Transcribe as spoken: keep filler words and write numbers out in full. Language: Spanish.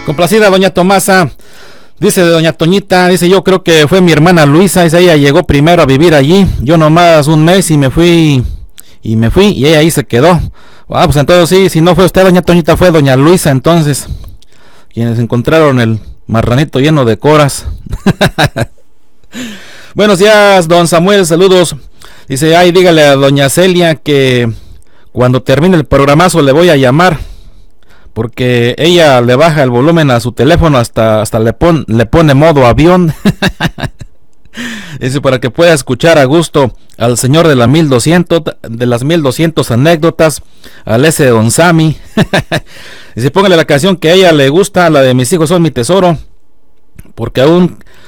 Complacida doña Tomasa. Dice doña Toñita, dice, yo creo que fue mi hermana Luisa, dice, ella llegó primero a vivir allí, yo nomás un mes y me fui, y me fui, y ella ahí se quedó. Ah, pues entonces sí, si no fue usted doña Toñita, fue doña Luisa entonces, quienes encontraron el marranito lleno de coras. Buenos días, don Samuel, saludos. Dice, ay, dígale a doña Celia que cuando termine el programazo le voy a llamar, porque ella le baja el volumen a su teléfono hasta, hasta le, pon, le pone modo avión. Dice, para que pueda escuchar a gusto al señor de, la mil doscientos, de las mil doscientas anécdotas, al ese don Sammy. Dice, póngale la canción que a ella le gusta, la de Mis hijos son mi tesoro, porque aún